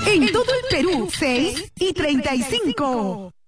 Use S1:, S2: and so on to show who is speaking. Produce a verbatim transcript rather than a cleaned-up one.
S1: En todo el Perú, seis y treinta y cinco.